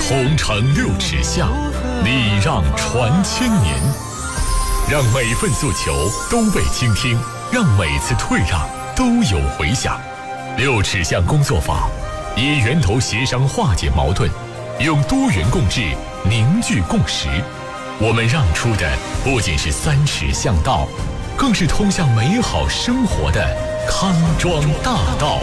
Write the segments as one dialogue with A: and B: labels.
A: 同城6尺巷，礼让传千年。让每份诉求都被倾听，让每次退让都有回响。6尺巷工作坊以源头协商化解矛盾，用多元共治凝聚共识。我们让出的不仅是3尺巷道，更是通向美好生活的康庄大道。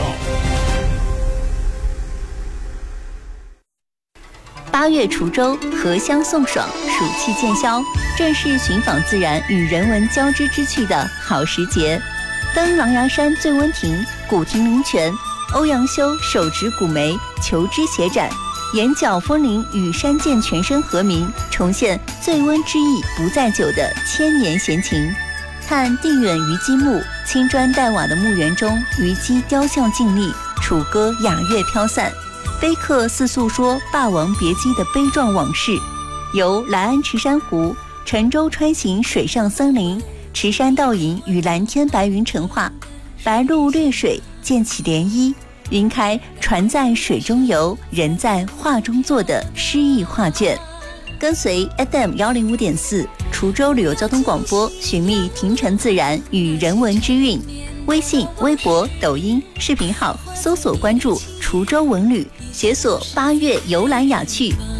B: 8月滁州荷香送爽，暑气渐消，正是寻访自然与人文交织之趣的好时节。登狼牙山醉温亭、古亭灵泉，欧阳修手执古梅，求知协展，眼角风铃与山涧泉声和鸣，重现醉温之意不在酒的千年闲情。看地远虞姬墓，青砖黛瓦的墓园中，虞姬雕像静立，楚歌雅乐飘散。碑刻似诉说霸王别姬的悲壮往事，由来安池珊瑚、沉舟穿行水上森林、池山倒影与蓝天白云成画，白鹭掠水溅起涟漪，云开船在水中游，人在画中坐的诗意画卷。跟随 FM105.4 滁州旅游交通广播，寻觅亭城自然与人文之韵。微信、微博、抖音视频号搜索关注滁州文旅，解锁8月游览雅趣，